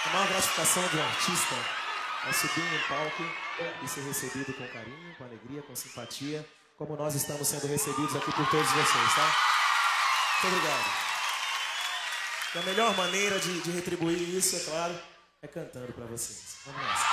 A maior gratificação de um artista é subir em um palco e ser recebido com carinho, com alegria, com simpatia, como nós estamos sendo recebidos aqui por todos vocês, tá? Muito obrigado. E a melhor maneira de retribuir isso, é claro, é cantando pra vocês. Vamos nessa.